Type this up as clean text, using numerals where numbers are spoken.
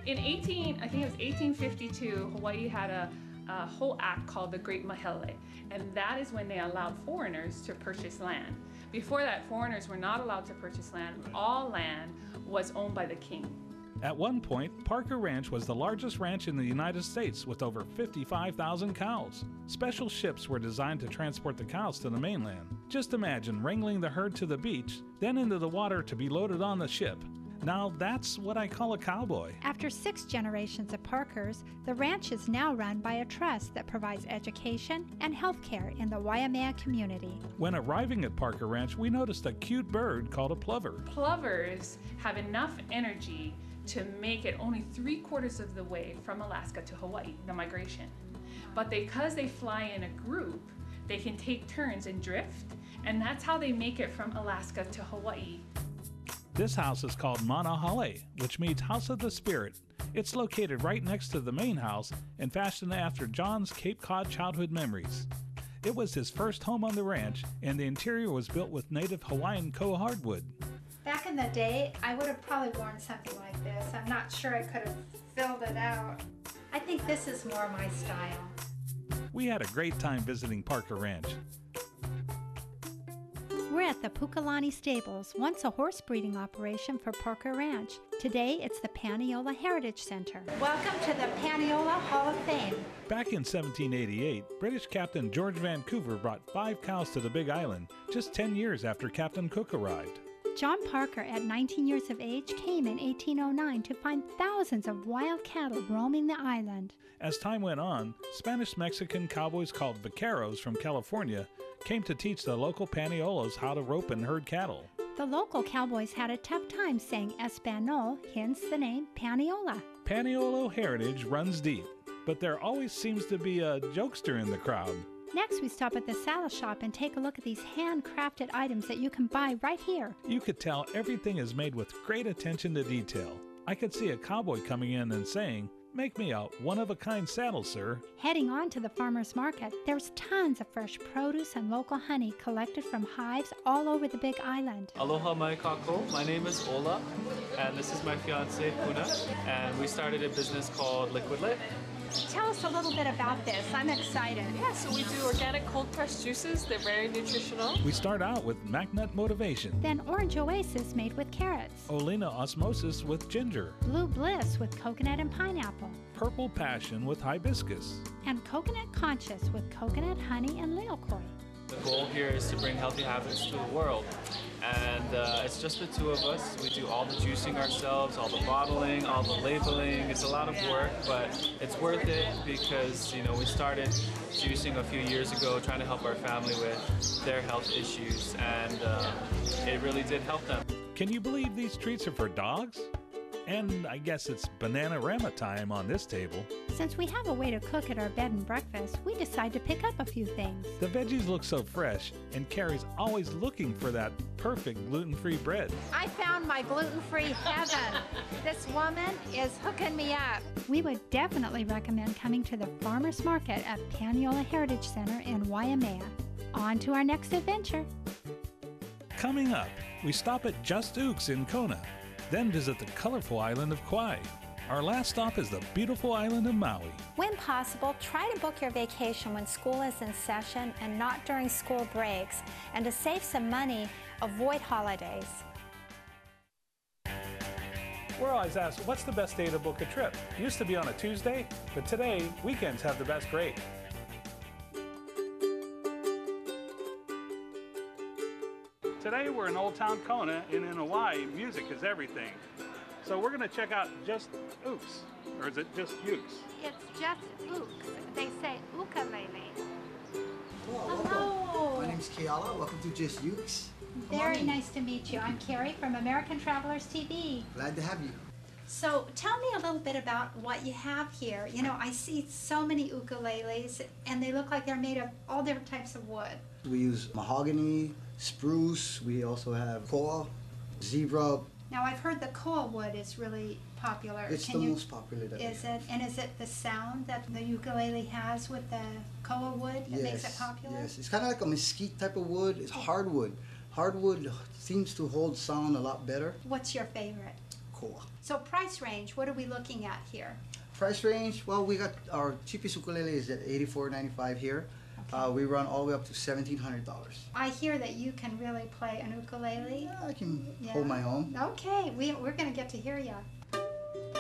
In I think it was 1852, Hawaii had a whole act called the Great Mahele, and that is when they allowed foreigners to purchase land. Before that, foreigners were not allowed to purchase land. All land was owned by the king. At one point, Parker Ranch was the largest ranch in the United States with over 55,000 cows. Special ships were designed to transport the cows to the mainland. Just imagine wrangling the herd to the beach, then into the water to be loaded on the ship. Now that's what I call a cowboy. After 6 generations of Parkers, the ranch is now run by a trust that provides education and health care in the Waimea community. When arriving at Parker Ranch, we noticed a cute bird called a plover. Plovers have enough energy to make it only 3/4 of the way from Alaska to Hawaii, the migration. But because they fly in a group, they can take turns and drift, and that's how they make it from Alaska to Hawaii. This house is called Manahale, which means House of the Spirit. It's located right next to the main house and fashioned after John's Cape Cod childhood memories. It was his first home on the ranch, and the interior was built with native Hawaiian koa-hardwood. Back in the day, I would have probably worn something like this. I'm not sure I could have filled it out. I think this is more my style. We had a great time visiting Parker Ranch. We're at the Pukalani Stables, once a horse breeding operation for Parker Ranch. Today, it's the Panayola Heritage Center. Welcome to the Panayola Hall of Fame. Back in 1788, British Captain George Vancouver brought 5 cows to the Big Island, just 10 years after Captain Cook arrived. John Parker, at 19 years of age, came in 1809 to find thousands of wild cattle roaming the island. As time went on, Spanish-Mexican cowboys called vaqueros from California came to teach the local Panayolas how to rope and herd cattle. The local cowboys had a tough time saying Espanol, hence the name Panayola. Panayola heritage runs deep, but there always seems to be a jokester in the crowd. Next, we stop at the salad shop and take a look at these handcrafted items that you can buy right here. You could tell everything is made with great attention to detail. I could see a cowboy coming in and saying, "Make me a one-of-a-kind saddle, sir." Heading on to the farmer's market, there's tons of fresh produce and local honey collected from hives all over the Big Island. Aloha mai kako. My name is Ola, and this is my fiance Puna, and we started a business called Liquid Lit. Tell us a little bit about this. I'm excited. Yeah, so we do organic cold pressed juices. They're very nutritional. We start out with Macnut Motivation, Then Orange Oasis made with carrots. Olina Osmosis with ginger, Blue Bliss with coconut and pineapple. Purple Passion with hibiscus. And Coconut Conscious with coconut, honey, and lilakoi. The goal here is to bring healthy habits to the world, and it's just the 2 of us. We do all the juicing ourselves, all the bottling, all the labeling. It's a lot of work, but it's worth it because we started juicing a few years ago, trying to help our family with their health issues, and it really did help them. Can you believe these treats are for dogs? And I guess it's Bananarama time on this table. Since we have a way to cook at our bed and breakfast, we decide to pick up a few things. The veggies look so fresh, and Carrie's always looking for that perfect gluten-free bread. I found my gluten-free heaven. This woman is hooking me up. We would definitely recommend coming to the farmer's market at Panayola Heritage Center in Waimea. On to our next adventure. Coming up, we stop at Just Ooks in Kona, then visit the colorful island of Kauai. Our last stop is the beautiful island of Maui. When possible, try to book your vacation when school is in session and not during school breaks. And to save some money, avoid holidays. We're always asked, what's the best day to book a trip? It used to be on a Tuesday, but today, weekends have the best rate. Today we're in Old Town Kona, and in Hawaii, music is everything. So we're going to check out Just Ooks, or is it Just Ukes? It's Just Ooks. They say ukulele. Hello. My name's Keala. Welcome to Just Ukes. Very nice to meet you. I'm Carrie from American Travelers TV. Glad to have you. So tell me a little bit about what you have here. I see so many ukuleles, and they look like they're made of all different types of wood. We use mahogany, spruce. We also have koa, zebra. Now I've heard the koa wood is really popular. It's the most popular that we Is have. it? And is it the sound that the ukulele has with the koa wood that makes it popular? Yes, it's kind of like a mesquite type of wood. It's hardwood. Hardwood seems to hold sound a lot better. What's your favorite? koa. So price range, what are we looking at here? Price range, well, we got our cheapest ukulele is at $84.95 here. We run all the way up to $1,700. I hear that you can really play an ukulele. I can hold my own. Okay, we're going to get to hear you.